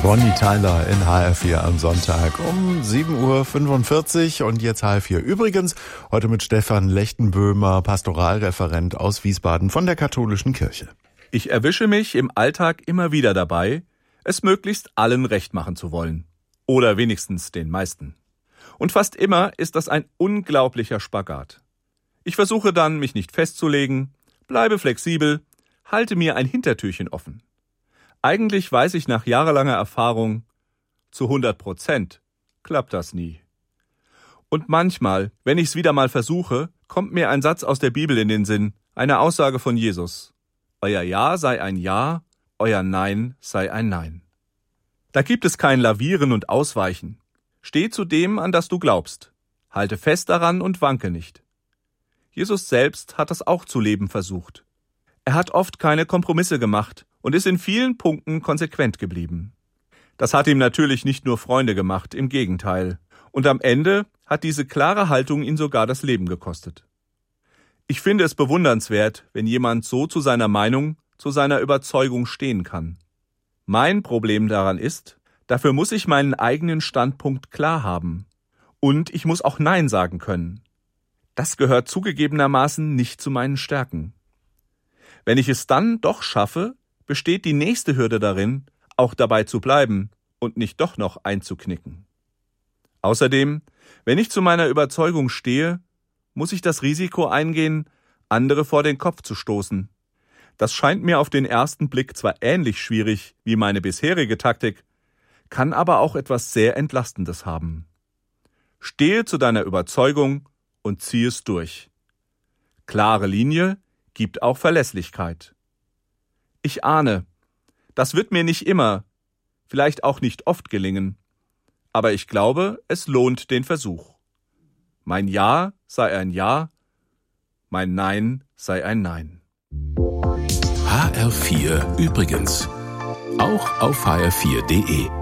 Bonnie Tyler in HR4 am Sonntag um 7.45 Uhr und jetzt HR4. Übrigens heute mit Stefan Lechtenböhmer, Pastoralreferent aus Wiesbaden von der Katholischen Kirche. Ich erwische mich im Alltag immer wieder dabei, es möglichst allen recht machen zu wollen. Oder wenigstens den meisten. Und fast immer ist das ein unglaublicher Spagat. Ich versuche dann, mich nicht festzulegen, bleibe flexibel, halte mir ein Hintertürchen offen. Eigentlich weiß ich nach jahrelanger Erfahrung, zu 100% klappt das nie. Und manchmal, wenn ich es wieder mal versuche, kommt mir ein Satz aus der Bibel in den Sinn, eine Aussage von Jesus. Euer Ja sei ein Ja, euer Nein sei ein Nein. Da gibt es kein Lavieren und Ausweichen. Steh zu dem, an das du glaubst. Halte fest daran und wanke nicht. Jesus selbst hat das auch zu leben versucht. Er hat oft keine Kompromisse gemacht und ist in vielen Punkten konsequent geblieben. Das hat ihm natürlich nicht nur Freunde gemacht, im Gegenteil. Und am Ende hat diese klare Haltung ihn sogar das Leben gekostet. Ich finde es bewundernswert, wenn jemand so zu seiner Meinung, zu seiner Überzeugung stehen kann. Mein Problem daran ist, dafür muss ich meinen eigenen Standpunkt klar haben. Und ich muss auch Nein sagen können. Das gehört zugegebenermaßen nicht zu meinen Stärken. Wenn ich es dann doch schaffe, besteht die nächste Hürde darin, auch dabei zu bleiben und nicht doch noch einzuknicken. Außerdem, wenn ich zu meiner Überzeugung stehe, muss ich das Risiko eingehen, andere vor den Kopf zu stoßen. Das scheint mir auf den ersten Blick zwar ähnlich schwierig wie meine bisherige Taktik, kann aber auch etwas sehr Entlastendes haben. Stehe zu deiner Überzeugung und zieh es durch. Klare Linie gibt auch Verlässlichkeit. Ich ahne, das wird mir nicht immer, vielleicht auch nicht oft gelingen, aber ich glaube, es lohnt den Versuch. Mein Ja sei ein Ja, mein Nein sei ein Nein. HR4 übrigens. Auch auf hr4.de.